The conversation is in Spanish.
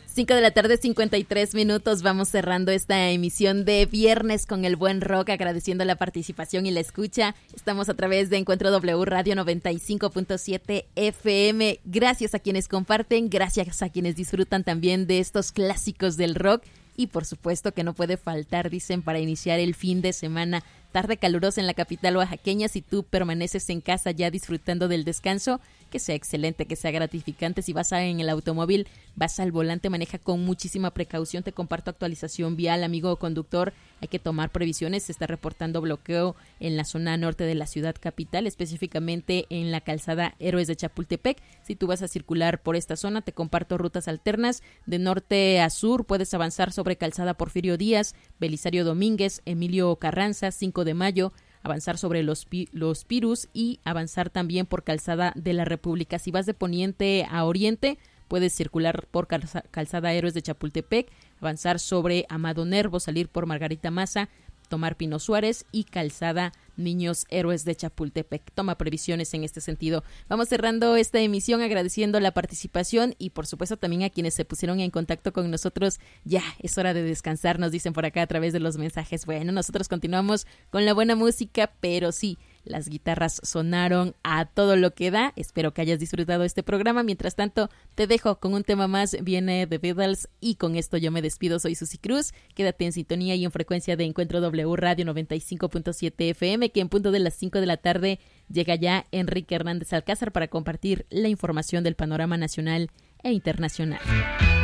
5 de la tarde, 53 minutos. Vamos cerrando esta emisión de viernes con el buen rock, agradeciendo la participación y la escucha. Estamos a través de Encuentro W Radio 95.7 FM. Gracias a quienes comparten, gracias a quienes disfrutan también de estos clásicos del rock. Y por supuesto que no puede faltar, dicen, para iniciar el fin de semana. Tarde calurosa en la capital oaxaqueña. Si tú permaneces en casa ya disfrutando del descanso, que sea excelente, que sea gratificante. Si vas en el automóvil, vas al volante, maneja con muchísima precaución. Te comparto actualización vial, amigo conductor. Hay que tomar previsiones. Se está reportando bloqueo en la zona norte de la ciudad capital, específicamente en la calzada Héroes de Chapultepec. Si tú vas a circular por esta zona, te comparto rutas alternas. De norte a sur puedes avanzar sobre calzada Porfirio Díaz, Belisario Domínguez, Emilio Carranza, 5 de Mayo, avanzar sobre los Pirus y avanzar también por calzada de la República. Si vas de poniente a oriente, puedes circular por calzada Héroes de Chapultepec, avanzar sobre Amado Nervo, salir por Margarita Maza, tomar Pino Suárez y calzada Niños Héroes de Chapultepec. Toma previsiones en este sentido. Vamos cerrando esta emisión agradeciendo la participación y por supuesto también a quienes se pusieron en contacto con nosotros. Ya es hora de descansar, nos dicen por acá a través de los mensajes. Bueno, nosotros continuamos con la buena música, pero sí, las guitarras sonaron a todo lo que da. Espero que hayas disfrutado este programa. Mientras tanto, te dejo con un tema más. Viene The Beatles y con esto yo me despido. Soy Susi Cruz. Quédate en sintonía y en frecuencia de Encuentro W Radio 95.7 FM, que en punto de las 5 de la tarde llega ya Enrique Hernández Alcázar para compartir la información del panorama nacional e internacional.